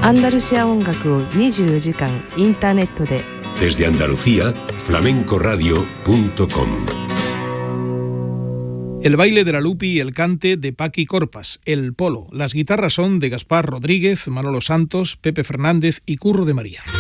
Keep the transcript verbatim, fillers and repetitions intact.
アンダルシア音楽をにじゅうよじかんインターネットで。 Desde Andalucía, flamencoradio punto com. El baile de la Lupi y el cante de Paqui Corpas, el polo. Las guitarras son de Gaspar Rodríguez, Manolo Santos, Pepe Fernández y Curro de María.